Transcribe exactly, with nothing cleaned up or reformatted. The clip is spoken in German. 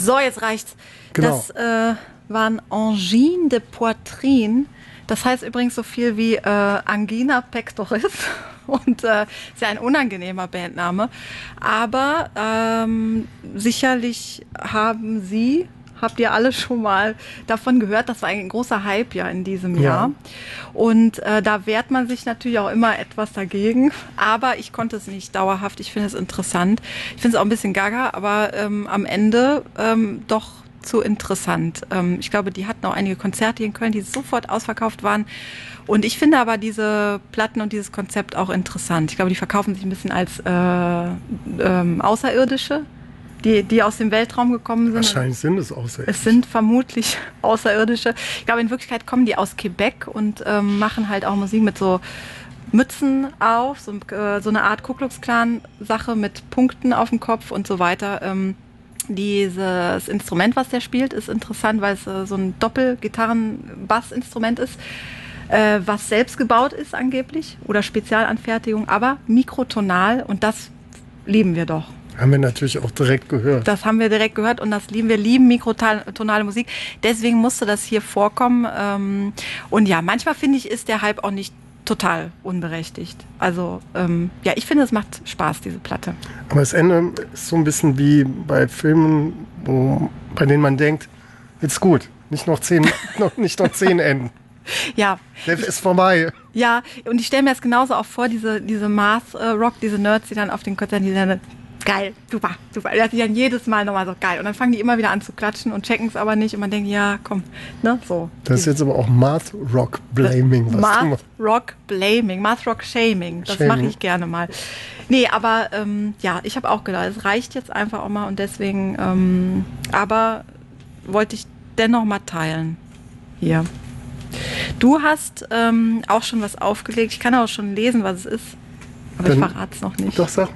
So, jetzt reicht's. Genau. Das äh, waren Angine de Poitrine. Das heißt übrigens so viel wie äh, Angina pectoris. Und äh, ist ja ein unangenehmer Bandname. Aber ähm, sicherlich haben Sie, habt ihr alle schon mal davon gehört, das war ein großer Hype ja in diesem Jahr. Ja. Und äh, da wehrt man sich natürlich auch immer etwas dagegen. Aber ich konnte es nicht dauerhaft. Ich finde es interessant. Ich finde es auch ein bisschen gaga, aber ähm, am Ende ähm, doch zu interessant. Ähm, ich glaube, die hatten auch einige Konzerte hier in Köln, die sofort ausverkauft waren. Und ich finde aber diese Platten und dieses Konzept auch interessant. Ich glaube, die verkaufen sich ein bisschen als äh, ähm, Außerirdische, die, die aus dem Weltraum gekommen sind. Wahrscheinlich sind es Außerirdische. Es sind vermutlich Außerirdische. Ich glaube, in Wirklichkeit kommen die aus Quebec und ähm, machen halt auch Musik mit so Mützen auf, so, äh, so eine Art Ku Klux Klan Sache mit Punkten auf dem Kopf und so weiter. Ähm, dieses Instrument, was der spielt, ist interessant, weil es äh, so ein Doppel-Gitarren-Bass-Instrument ist, äh, was selbst gebaut ist angeblich oder Spezialanfertigung, aber mikrotonal, und das lieben wir doch. Haben wir natürlich auch direkt gehört. Das haben wir direkt gehört und das lieben wir, lieben mikrotonale Musik. Deswegen musste das hier vorkommen. Ähm, und ja, manchmal finde ich, ist der Hype auch nicht total unberechtigt. Also ähm, ja, ich finde, es macht Spaß, diese Platte. Aber das Ende ist so ein bisschen wie bei Filmen, wo, bei denen man denkt, jetzt gut, nicht noch zehn, noch, nicht noch zehn Enden. Ja. Der ist vorbei. Ja, und ich stelle mir das genauso auch vor, diese, diese Math-Rock, diese Nerds, die dann auf den Konzerten, die dann geil, super, super. Das ist dann jedes Mal nochmal so geil. Und dann fangen die immer wieder an zu klatschen und checken es aber nicht. Und man denkt, ja, komm, ne, so. Das ist jetzt aber auch Math Rock Blaming. Was Math Rock Blaming, Math Rock Shaming. Das mache ich gerne mal. Nee, aber ähm, ja, ich habe auch gedacht, es reicht jetzt einfach auch mal. Und deswegen, ähm, aber wollte ich dennoch mal teilen. Hier. Du hast ähm, auch schon was aufgelegt. Ich kann auch schon lesen, was es ist. Aber Dann, ich verrate es noch nicht. Doch, sag